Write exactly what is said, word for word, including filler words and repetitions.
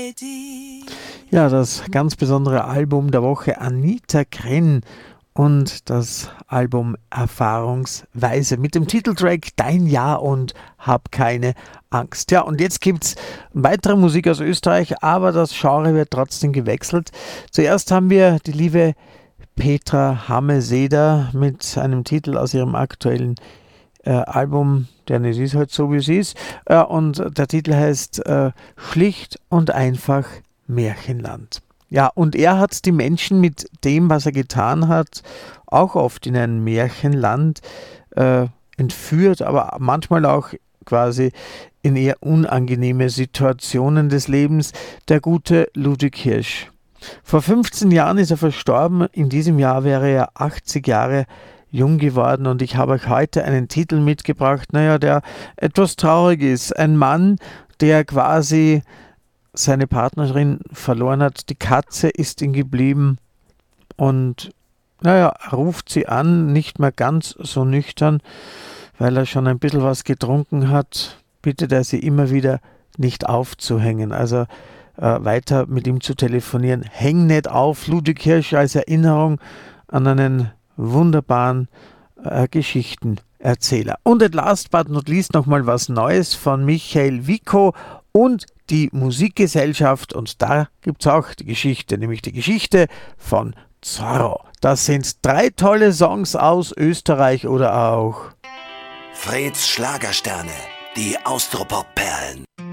Ja, das ganz besondere Album der Woche, Anita Krenn und das Album Erfahrungsweise mit dem Titeltrack Dein Ja und Hab keine Angst. Ja, und jetzt gibt's weitere Musik aus Österreich, aber das Genre wird trotzdem gewechselt. Zuerst haben wir die liebe Petra Hammeseder mit einem Titel aus ihrem aktuellen äh, Album, denn es ist halt so, wie es ist. Äh, und der Titel heißt äh, Schlicht und einfach Märchenland. Ja, und er hat die Menschen mit dem, was er getan hat, auch oft in ein Märchenland äh, entführt, aber manchmal auch quasi in eher unangenehme Situationen des Lebens, der gute Ludwig Hirsch. Vor fünfzehn Jahren ist er verstorben, in diesem Jahr wäre er achtzig Jahre jung geworden und ich habe euch heute einen Titel mitgebracht, naja, der etwas traurig ist. Ein Mann, der quasi seine Partnerin verloren hat, die Katze ist ihm geblieben und naja, er ruft sie an, nicht mehr ganz so nüchtern, weil er schon ein bisschen was getrunken hat, bittet er sie immer wieder nicht aufzuhängen, also äh, weiter mit ihm zu telefonieren. Häng nicht auf, Ludwig Hirsch als Erinnerung an einen wunderbaren äh, Geschichtenerzähler. Und at last but not least nochmal was Neues von Michael Wiko und die Musikgesellschaft, und da gibt es auch die Geschichte, nämlich die Geschichte von Zorro. Das sind drei tolle Songs aus Österreich oder auch Freds Schlagersterne, die Austropop-Perlen.